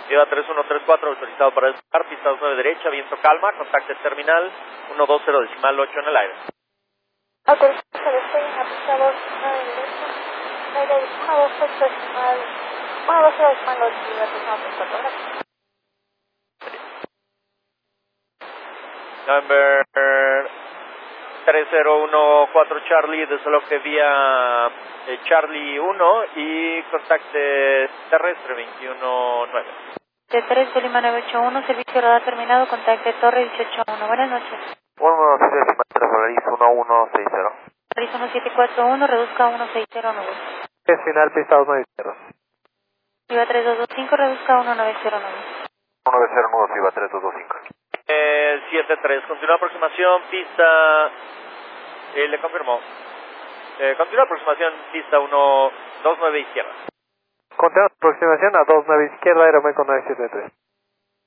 Viva 3134, autorizado para despegar, pista 29 derecha, viento calma, contacte terminal 120 decimal 8 en el aire. Autorizado para despegue en la pista 29 derecha, aire 120 decimal 8, Viva 3134, gracias. Number 3014 Charlie, desaloje vía Charlie 1 y contacte terrestre 219. T3 de Lima 981, servicio radar terminado, contacte Torre 181. Buenas noches. 117 Solaris 1160. Solaris 1741, reduzca a 160 Es final, pista 290. Viva 3225, reduzca a 1909. 1909, Viva 3225. 73, continúa aproximación, pista, le confirmó. Continúa aproximación, pista 129 izquierda. Continúa aproximación a 29 izquierda, Aeromeco 973.